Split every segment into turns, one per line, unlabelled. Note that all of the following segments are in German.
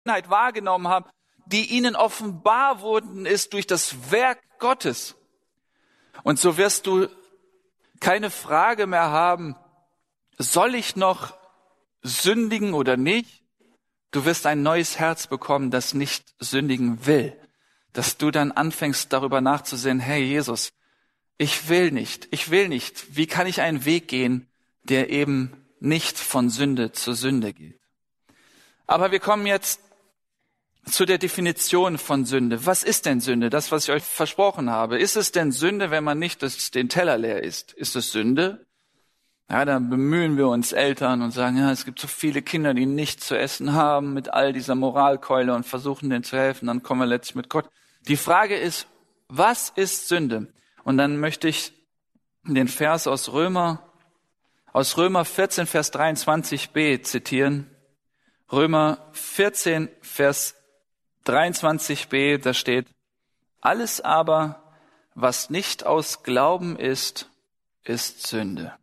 wahrgenommen haben, die ihnen offenbar wurden, ist durch das Werk Gottes. Und so wirst du keine Frage mehr haben, soll ich noch sündigen oder nicht? Du wirst ein neues Herz bekommen, das nicht sündigen will. Dass du dann anfängst, darüber nachzusehen, hey Jesus, ich will nicht. Wie kann ich einen Weg gehen, der eben nicht von Sünde zu Sünde geht? Aber wir kommen jetzt zu der Definition von Sünde. Was ist denn Sünde? Das, was ich euch versprochen habe. Ist es denn Sünde, wenn man nicht den Teller leer isst? Ist es Sünde? Ja, dann bemühen wir uns Eltern und sagen, ja, es gibt so viele Kinder, die nichts zu essen haben mit all dieser Moralkeule und versuchen denen zu helfen. Dann kommen wir letztlich mit Gott. Die Frage ist, was ist Sünde? Und dann möchte ich den Vers aus Römer 14, Vers 23b zitieren. Römer 14, Vers 23b, da steht, alles aber, was nicht aus Glauben ist, ist Sünde.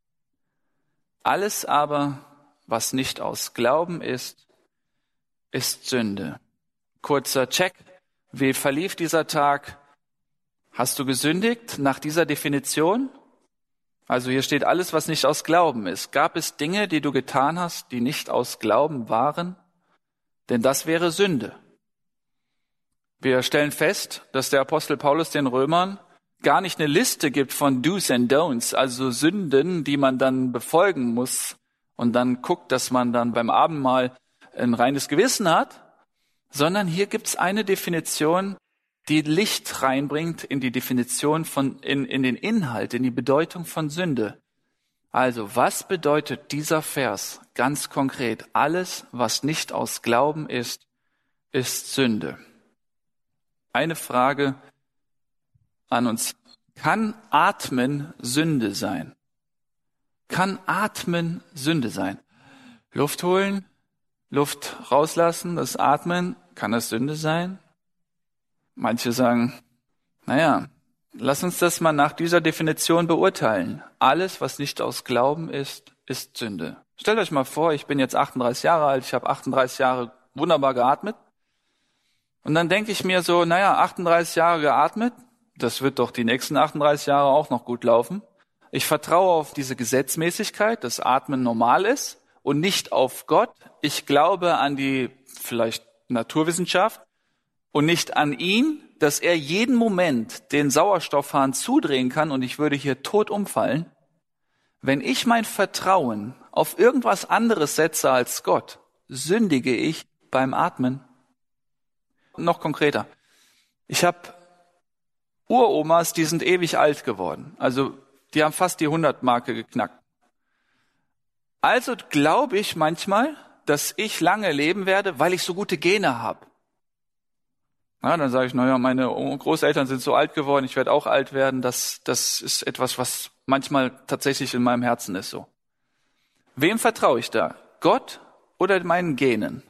Alles aber, was nicht aus Glauben ist Sünde. Kurzer Check. Wie verlief dieser Tag? Hast du gesündigt nach dieser Definition? Also hier steht alles, was nicht aus Glauben ist. Gab es Dinge, die du getan hast, die nicht aus Glauben waren? Denn das wäre Sünde. Wir stellen fest, dass der Apostel Paulus den Römern gar nicht eine Liste gibt von Do's and Don'ts, also Sünden, die man dann befolgen muss und dann guckt, dass man dann beim Abendmahl ein reines Gewissen hat, sondern hier gibt's eine Definition, die Licht reinbringt in die Definition in den Inhalt, in die Bedeutung von Sünde. Also, was bedeutet dieser Vers ganz konkret? Alles, was nicht aus Glauben ist Sünde. Eine Frage an uns. Kann Atmen Sünde sein? Kann Atmen Sünde sein? Luft holen, Luft rauslassen, das Atmen, kann das Sünde sein? Manche sagen, lass uns das mal nach dieser Definition beurteilen. Alles, was nicht aus Glauben ist Sünde. Stellt euch mal vor, ich bin jetzt 38 Jahre alt, ich habe 38 Jahre wunderbar geatmet. Und dann denke ich mir so, 38 Jahre geatmet, das wird doch die nächsten 38 Jahre auch noch gut laufen. Ich vertraue auf diese Gesetzmäßigkeit, dass Atmen normal ist und nicht auf Gott. Ich glaube an die vielleicht Naturwissenschaft und nicht an ihn, dass er jeden Moment den Sauerstoffhahn zudrehen kann und ich würde hier tot umfallen. Wenn ich mein Vertrauen auf irgendwas anderes setze als Gott, sündige ich beim Atmen. Noch konkreter. Ich habe Uromas, die sind ewig alt geworden. Also die haben fast die 100-Marke geknackt. Also glaube ich manchmal, dass ich lange leben werde, weil ich so gute Gene habe. Dann sage ich, meine Großeltern sind so alt geworden, ich werde auch alt werden. Das ist etwas, was manchmal tatsächlich in meinem Herzen ist so. Wem vertraue ich da? Gott oder meinen Genen?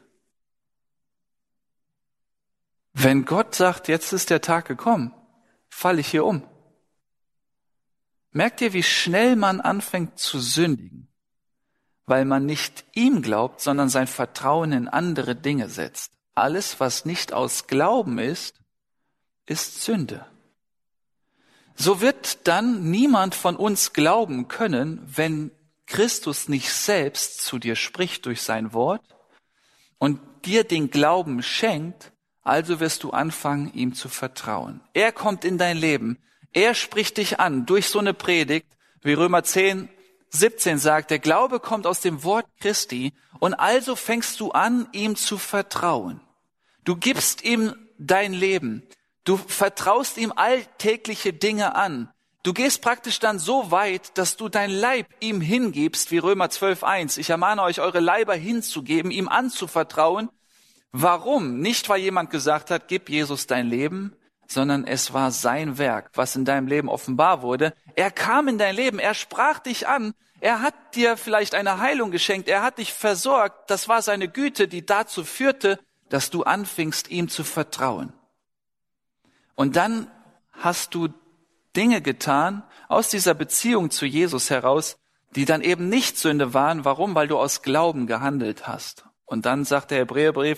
Wenn Gott sagt, jetzt ist der Tag gekommen, falle ich hier um. Merkt ihr, wie schnell man anfängt zu sündigen? Weil man nicht ihm glaubt, sondern sein Vertrauen in andere Dinge setzt. Alles, was nicht aus Glauben ist Sünde. So wird dann niemand von uns glauben können, wenn Christus nicht selbst zu dir spricht durch sein Wort und dir den Glauben schenkt, also wirst du anfangen, ihm zu vertrauen. Er kommt in dein Leben. Er spricht dich an durch so eine Predigt, wie Römer 10, 17 sagt, der Glaube kommt aus dem Wort Christi und also fängst du an, ihm zu vertrauen. Du gibst ihm dein Leben. Du vertraust ihm alltägliche Dinge an. Du gehst praktisch dann so weit, dass du dein Leib ihm hingibst, wie Römer 12,1. Ich ermahne euch, eure Leiber hinzugeben, ihm anzuvertrauen. Warum? Nicht, weil jemand gesagt hat, gib Jesus dein Leben, sondern es war sein Werk, was in deinem Leben offenbar wurde. Er kam in dein Leben, er sprach dich an, er hat dir vielleicht eine Heilung geschenkt, er hat dich versorgt. Das war seine Güte, die dazu führte, dass du anfingst, ihm zu vertrauen. Und dann hast du Dinge getan aus dieser Beziehung zu Jesus heraus, die dann eben nicht Sünde waren. Warum? Weil du aus Glauben gehandelt hast. Und dann sagt der Hebräerbrief,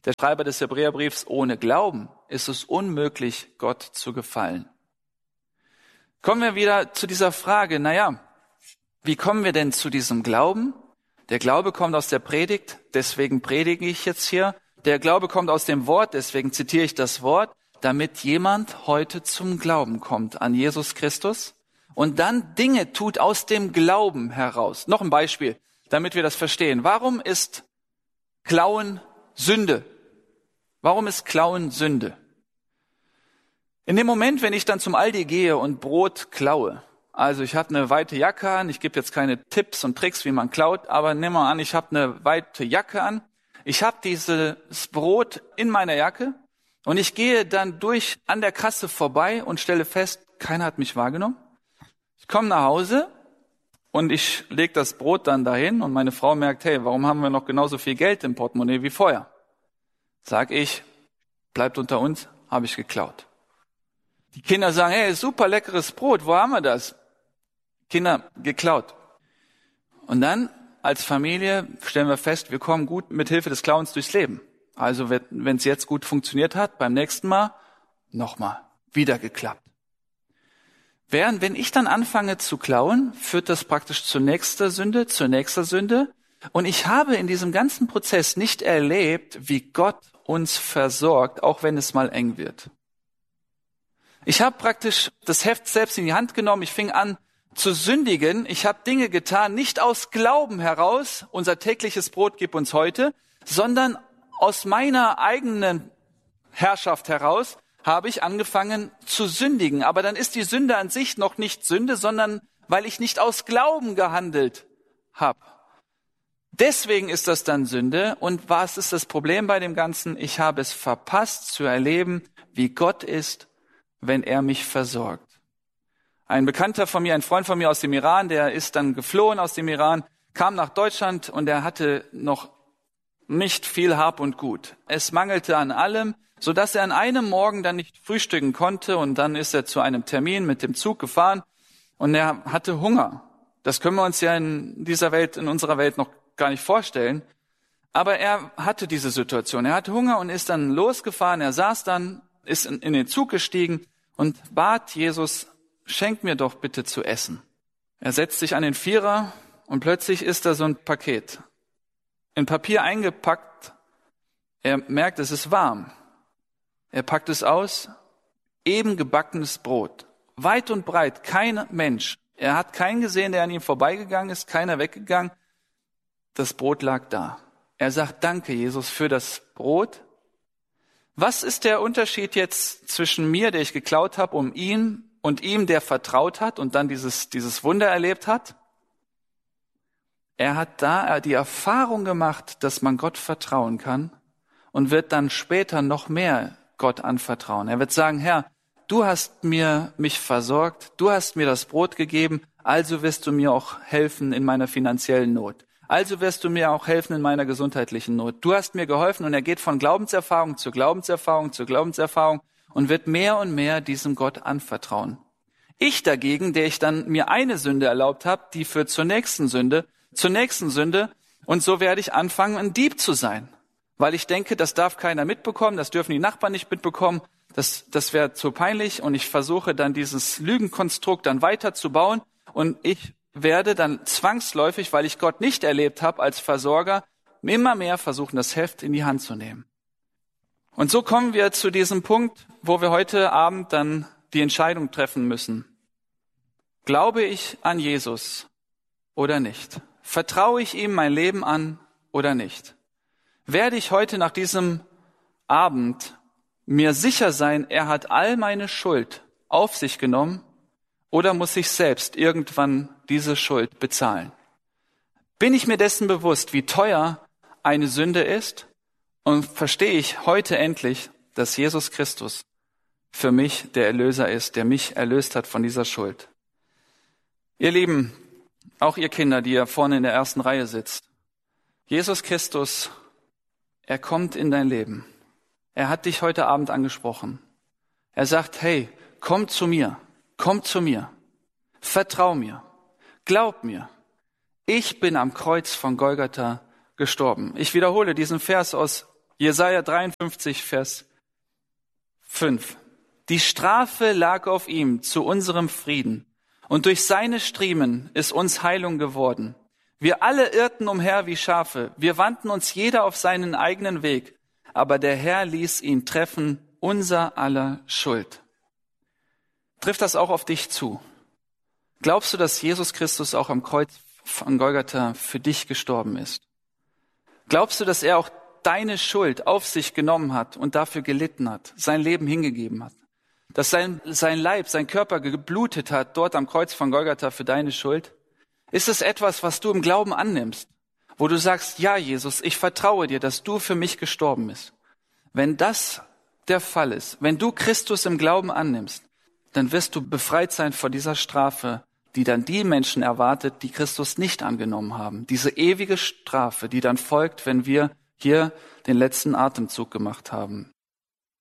der Schreiber des Hebräerbriefs, ohne Glauben ist es unmöglich, Gott zu gefallen. Kommen wir wieder zu dieser Frage, wie kommen wir denn zu diesem Glauben? Der Glaube kommt aus der Predigt, deswegen predige ich jetzt hier. Der Glaube kommt aus dem Wort, deswegen zitiere ich das Wort, damit jemand heute zum Glauben kommt an Jesus Christus und dann Dinge tut aus dem Glauben heraus. Noch ein Beispiel, damit wir das verstehen. Warum ist Klauen Sünde? Warum ist Klauen Sünde? In dem Moment, wenn ich dann zum Aldi gehe und Brot klaue, also ich habe eine weite Jacke an, ich gebe jetzt keine Tipps und Tricks, wie man klaut, aber nehmen wir an, ich habe eine weite Jacke an, ich habe dieses Brot in meiner Jacke und ich gehe dann an der Kasse vorbei und stelle fest, keiner hat mich wahrgenommen. Ich komme nach Hause und ich lege das Brot dann dahin und meine Frau merkt, hey, warum haben wir noch genauso viel Geld im Portemonnaie wie vorher? Sag ich, bleibt unter uns, habe ich geklaut. Die Kinder sagen, hey, super leckeres Brot, wo haben wir das? Kinder, geklaut. Und dann als Familie stellen wir fest, wir kommen gut mit Hilfe des Klauens durchs Leben. Also wenn es jetzt gut funktioniert hat, beim nächsten Mal nochmal, wieder geklappt. Wenn ich dann anfange zu klauen, führt das praktisch zur nächsten Sünde. Und ich habe in diesem ganzen Prozess nicht erlebt, wie Gott uns versorgt, auch wenn es mal eng wird. Ich habe praktisch das Heft selbst in die Hand genommen. Ich fing an zu sündigen. Ich habe Dinge getan, nicht aus Glauben heraus, unser tägliches Brot gib uns heute, sondern aus meiner eigenen Herrschaft heraus habe ich angefangen zu sündigen. Aber dann ist die Sünde an sich noch nicht Sünde, sondern weil ich nicht aus Glauben gehandelt habe. Deswegen ist das dann Sünde. Und was ist das Problem bei dem Ganzen? Ich habe es verpasst zu erleben, wie Gott ist, wenn er mich versorgt. Ein Bekannter von mir, ein Freund von mir aus dem Iran, der ist dann geflohen aus dem Iran, kam nach Deutschland und er hatte noch nicht viel Hab und Gut. Es mangelte an allem, sodass er an einem Morgen dann nicht frühstücken konnte und dann ist er zu einem Termin mit dem Zug gefahren und er hatte Hunger. Das können wir uns ja in unserer Welt noch gar nicht vorstellen. Aber er hatte diese Situation. Er hatte Hunger und ist dann losgefahren. Er saß dann, ist in den Zug gestiegen und bat Jesus, schenk mir doch bitte zu essen. Er setzt sich an den Vierer und plötzlich ist da so ein Paket. In Papier eingepackt. Er merkt, es ist warm. Er packt es aus. Eben gebackenes Brot. Weit und breit, kein Mensch. Er hat keinen gesehen, der an ihm vorbeigegangen ist, keiner weggegangen. Das Brot lag da. Er sagt, danke Jesus für das Brot. Was ist der Unterschied jetzt zwischen mir, der ich geklaut habe, um ihn und ihm, der vertraut hat und dann dieses Wunder erlebt hat? Er hat da die Erfahrung gemacht, dass man Gott vertrauen kann und wird dann später noch mehr Gott anvertrauen. Er wird sagen, Herr, du hast mich versorgt, du hast mir das Brot gegeben, also wirst du mir auch helfen in meiner finanziellen Not. Also wirst du mir auch helfen in meiner gesundheitlichen Not. Du hast mir geholfen und er geht von Glaubenserfahrung zu Glaubenserfahrung zu Glaubenserfahrung und wird mehr und mehr diesem Gott anvertrauen. Ich dagegen, der ich dann mir eine Sünde erlaubt habe, die führt zur nächsten Sünde und so werde ich anfangen, ein Dieb zu sein. Weil ich denke, das darf keiner mitbekommen, das dürfen die Nachbarn nicht mitbekommen, das wäre zu peinlich und ich versuche dann dieses Lügenkonstrukt dann weiterzubauen und ich werde dann zwangsläufig, weil ich Gott nicht erlebt habe als Versorger, immer mehr versuchen, das Heft in die Hand zu nehmen. Und so kommen wir zu diesem Punkt, wo wir heute Abend dann die Entscheidung treffen müssen. Glaube ich an Jesus oder nicht? Vertraue ich ihm mein Leben an oder nicht? Werde ich heute nach diesem Abend mir sicher sein, er hat all meine Schuld auf sich genommen oder muss ich selbst irgendwann diese Schuld bezahlen? Bin ich mir dessen bewusst, wie teuer eine Sünde ist? Und verstehe ich heute endlich, dass Jesus Christus für mich der Erlöser ist, der mich erlöst hat von dieser Schuld? Ihr Lieben, auch ihr Kinder, die ihr vorne in der ersten Reihe sitzt. Jesus Christus, er kommt in dein Leben. Er hat dich heute Abend angesprochen. Er sagt, hey, komm zu mir, vertrau mir, glaub mir. Ich bin am Kreuz von Golgatha gestorben. Ich wiederhole diesen Vers aus Jesaja 53, Vers 5. Die Strafe lag auf ihm zu unserem Frieden, und durch seine Striemen ist uns Heilung geworden. Wir alle irrten umher wie Schafe, wir wandten uns jeder auf seinen eigenen Weg, aber der Herr ließ ihn treffen, unser aller Schuld. Trifft das auch auf dich zu? Glaubst du, dass Jesus Christus auch am Kreuz von Golgatha für dich gestorben ist? Glaubst du, dass er auch deine Schuld auf sich genommen hat und dafür gelitten hat, sein Leben hingegeben hat? Dass sein Leib, sein Körper geblutet hat dort am Kreuz von Golgatha für deine Schuld? Ist es etwas, was du im Glauben annimmst, wo du sagst, ja Jesus, ich vertraue dir, dass du für mich gestorben bist? Wenn das der Fall ist, wenn du Christus im Glauben annimmst, dann wirst du befreit sein vor dieser Strafe, die dann die Menschen erwartet, die Christus nicht angenommen haben. Diese ewige Strafe, die dann folgt, wenn wir hier den letzten Atemzug gemacht haben.